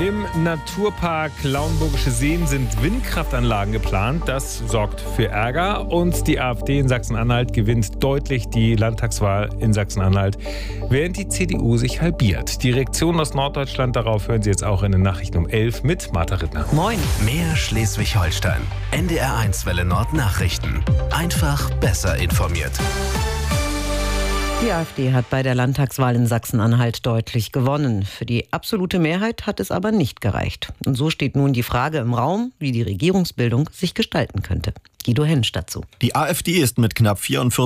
Im Naturpark Lauenburgische Seen sind Windkraftanlagen geplant. Das sorgt für Ärger. Und die AfD in Sachsen-Anhalt gewinnt deutlich die Landtagswahl in Sachsen-Anhalt, während die CDU sich halbiert. Die Reaktionen aus Norddeutschland darauf hören Sie jetzt auch in den Nachrichten um 11 mit Martha Rittner. Moin. Mehr Schleswig-Holstein. NDR1 Welle Nord Nachrichten. Einfach besser informiert. Die AfD hat bei der Landtagswahl in Sachsen-Anhalt deutlich gewonnen. Für die absolute Mehrheit hat es aber nicht gereicht. Und so steht nun die Frage im Raum, wie die Regierungsbildung sich gestalten könnte. Guido Hensch dazu. Die AfD ist mit knapp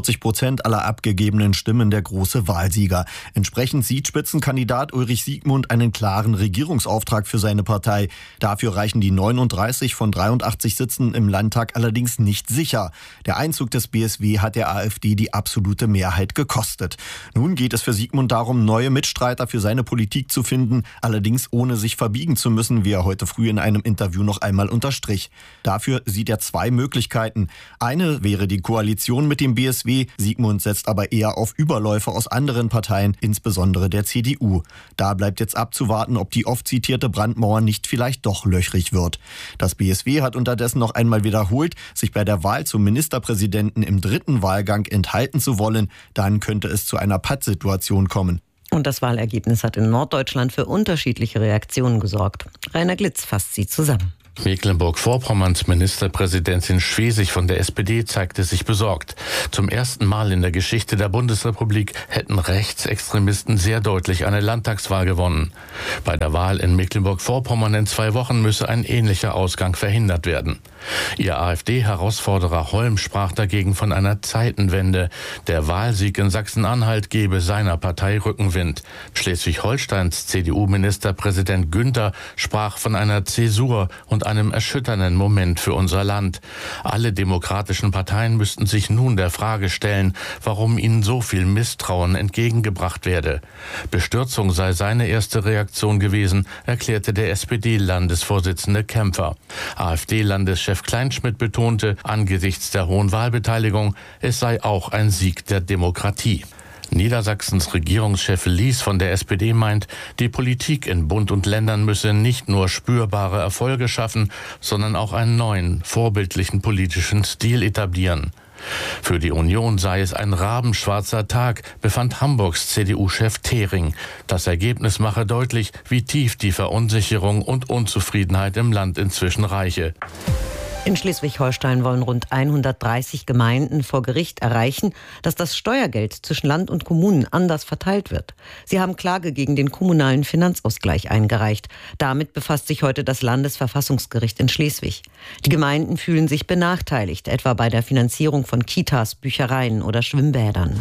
44% aller abgegebenen Stimmen der große Wahlsieger. Entsprechend sieht Spitzenkandidat Ulrich Siegmund einen klaren Regierungsauftrag für seine Partei. Dafür reichen die 39 von 83 Sitzen im Landtag allerdings nicht sicher. Der Einzug des BSW hat der AfD die absolute Mehrheit gekostet. Nun geht es für Siegmund darum, neue Mitstreiter für seine Politik zu finden, allerdings ohne sich verbiegen zu müssen, wie er heute früh in einem Interview noch einmal unterstrich. Dafür sieht er zwei Möglichkeiten. Eine wäre die Koalition mit dem BSW. Siegmund setzt aber eher auf Überläufer aus anderen Parteien, insbesondere der CDU. Da bleibt jetzt abzuwarten, ob die oft zitierte Brandmauer nicht vielleicht doch löchrig wird. Das BSW hat unterdessen noch einmal wiederholt, sich bei der Wahl zum Ministerpräsidenten im dritten Wahlgang enthalten zu wollen. Dann könnte es zu einer Pattsituation kommen. Und das Wahlergebnis hat in Norddeutschland für unterschiedliche Reaktionen gesorgt. Rainer Glitz fasst sie zusammen. Mecklenburg-Vorpommerns Ministerpräsidentin Schwesig von der SPD zeigte sich besorgt. Zum ersten Mal in der Geschichte der Bundesrepublik hätten Rechtsextremisten sehr deutlich eine Landtagswahl gewonnen. Bei der Wahl in Mecklenburg-Vorpommern in 2 Wochen müsse ein ähnlicher Ausgang verhindert werden. Ihr AfD-Herausforderer Holm sprach dagegen von einer Zeitenwende. Der Wahlsieg in Sachsen-Anhalt gebe seiner Partei Rückenwind. Schleswig-Holsteins CDU-Ministerpräsident Günther sprach von einer Zäsur und einem erschütternden Moment für unser Land. Alle demokratischen Parteien müssten sich nun der Frage stellen, warum ihnen so viel Misstrauen entgegengebracht werde. Bestürzung sei seine erste Reaktion gewesen, erklärte der SPD-Landesvorsitzende Kämpfer. AfD-Landeschef Kleinschmidt betonte, angesichts der hohen Wahlbeteiligung, es sei auch ein Sieg der Demokratie. Niedersachsens Regierungschef Lies von der SPD meint, die Politik in Bund und Ländern müsse nicht nur spürbare Erfolge schaffen, sondern auch einen neuen, vorbildlichen politischen Stil etablieren. Für die Union sei es ein rabenschwarzer Tag, befand Hamburgs CDU-Chef Thering. Das Ergebnis mache deutlich, wie tief die Verunsicherung und Unzufriedenheit im Land inzwischen reiche. In Schleswig-Holstein wollen rund 130 Gemeinden vor Gericht erreichen, dass das Steuergeld zwischen Land und Kommunen anders verteilt wird. Sie haben Klage gegen den kommunalen Finanzausgleich eingereicht. Damit befasst sich heute das Landesverfassungsgericht in Schleswig. Die Gemeinden fühlen sich benachteiligt, etwa bei der Finanzierung von Kitas, Büchereien oder Schwimmbädern.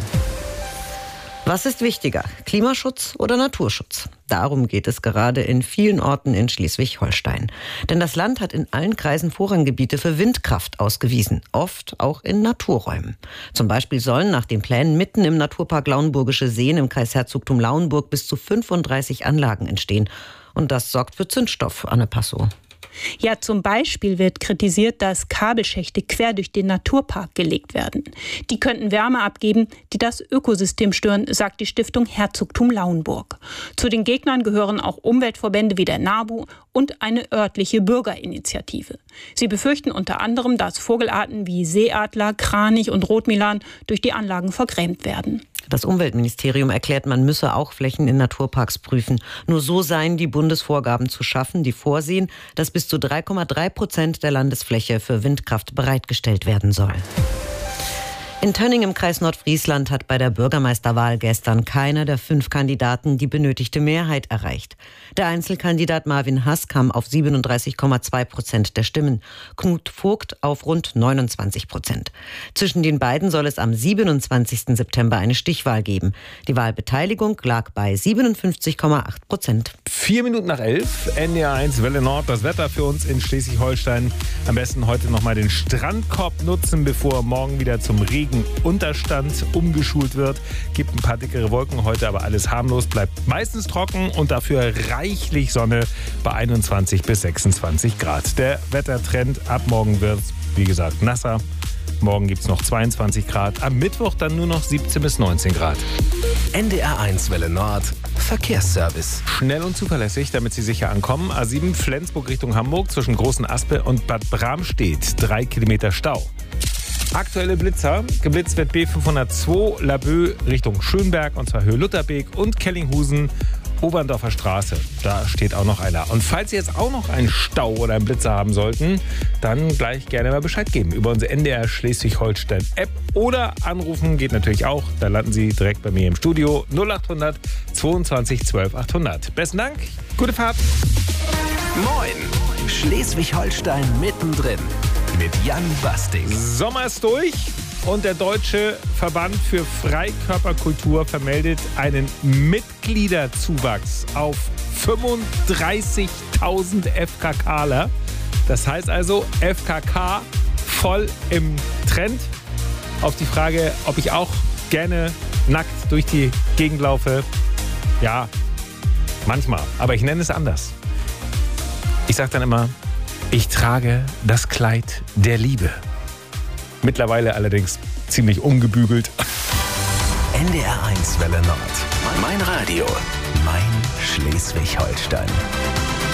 Was ist wichtiger, Klimaschutz oder Naturschutz? Darum geht es gerade in vielen Orten in Schleswig-Holstein. Denn das Land hat in allen Kreisen Vorranggebiete für Windkraft ausgewiesen, oft auch in Naturräumen. Zum Beispiel sollen nach den Plänen mitten im Naturpark Lauenburgische Seen im Kreisherzogtum Lauenburg bis zu 35 Anlagen entstehen. Und das sorgt für Zündstoff, Anne Passow. Ja, zum Beispiel wird kritisiert, dass Kabelschächte quer durch den Naturpark gelegt werden. Die könnten Wärme abgeben, die das Ökosystem stören, sagt die Stiftung Herzogtum Lauenburg. Zu den Gegnern gehören auch Umweltverbände wie der NABU und eine örtliche Bürgerinitiative. Sie befürchten unter anderem, dass Vogelarten wie Seeadler, Kranich und Rotmilan durch die Anlagen vergrämt werden. Das Umweltministerium erklärt, man müsse auch Flächen in Naturparks prüfen. Nur so seien die Bundesvorgaben zu schaffen, die vorsehen, dass bis zu 3,3% der Landesfläche für Windkraft bereitgestellt werden soll. In Tönning im Kreis Nordfriesland hat bei der Bürgermeisterwahl gestern keiner der 5 Kandidaten die benötigte Mehrheit erreicht. Der Einzelkandidat Marvin Hass kam auf 37,2% der Stimmen, Knut Vogt auf rund 29%. Zwischen den beiden soll es am 27. September eine Stichwahl geben. Die Wahlbeteiligung lag bei 57,8%. 4 Minuten nach 11, NDR1 Welle Nord, das Wetter für uns in Schleswig-Holstein. Am besten heute nochmal den Strandkorb nutzen, bevor morgen wieder zum Regenunterstand umgeschult wird. Gibt ein paar dickere Wolken heute, aber alles harmlos, bleibt meistens trocken und dafür reichlich Sonne bei 21 bis 26 Grad. Der Wettertrend, ab morgen wird es, wie gesagt, nasser. Morgen gibt es noch 22 Grad, am Mittwoch dann nur noch 17 bis 19 Grad. NDR1 Welle Nord Verkehrsservice. Schnell und zuverlässig, damit Sie sicher ankommen. A7 Flensburg Richtung Hamburg zwischen Großen Aspe und Bad Bramstedt. 3 Kilometer Stau. Aktuelle Blitzer. Geblitzt wird B502 Laboe Richtung Schönberg, und zwar Höhe Lutherbeek und Kellinghusen, Oberndorfer Straße. Da steht auch noch einer. Und falls Sie jetzt auch noch einen Stau oder einen Blitzer haben sollten, dann gleich gerne mal Bescheid geben über unsere NDR Schleswig-Holstein App oder anrufen geht natürlich auch. Da landen Sie direkt bei mir im Studio 0800 22 12 800. Besten Dank, gute Fahrt. Moin, Schleswig-Holstein mittendrin mit Jan Basting. Sommer ist durch. Und der Deutsche Verband für Freikörperkultur vermeldet einen Mitgliederzuwachs auf 35.000 FKKler. Das heißt also FKK voll im Trend. Auf die Frage, ob ich auch gerne nackt durch die Gegend laufe. Ja, manchmal. Aber ich nenne es anders. Ich sage dann immer, ich trage das Kleid der Liebe. Mittlerweile allerdings ziemlich umgebügelt. NDR1 Welle Nord. Mein Radio. Mein Schleswig-Holstein.